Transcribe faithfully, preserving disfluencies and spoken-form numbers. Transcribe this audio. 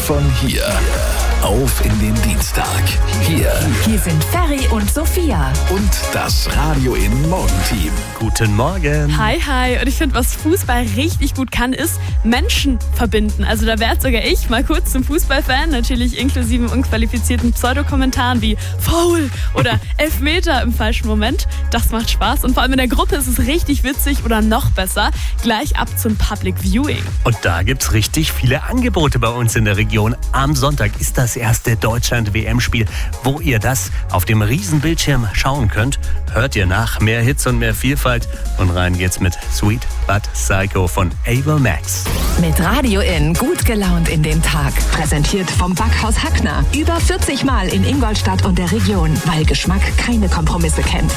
von hier auf in den Dienstag. Hier. Hier sind Ferry und Sophia. Und das Radio in Morgenteam. Guten Morgen. Hi, hi. Und ich finde, was Fußball richtig gut kann, ist Menschen verbinden. Also da werde sogar ich mal kurz zum Fußballfan, natürlich inklusive unqualifizierten Pseudokommentaren wie Foul oder Elfmeter im falschen Moment. Das macht Spaß und vor allem in der Gruppe ist es richtig witzig oder noch besser, gleich ab zum Public Viewing. Und da gibt's richtig viele Angebote bei uns in der Region. Am Sonntag ist das erste Deutschland-W M-Spiel, wo ihr das auf dem Riesenbildschirm schauen könnt. Hört ihr nach, mehr Hits und mehr Vielfalt. Und rein geht's mit Sweet But Psycho von Ava Max. Mit Radio in gut gelaunt in den Tag. Präsentiert vom Backhaus Hackner. Über vierzig Mal in Ingolstadt und der Region, weil Geschmack keine Kompromisse kennt.